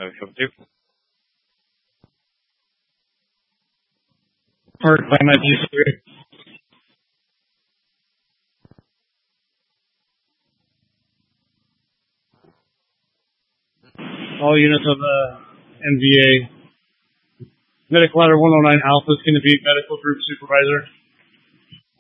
Medical 2. Park by my G3. All units of NVA. Medic Ladder 109 Alpha is going to be Medical Group Supervisor.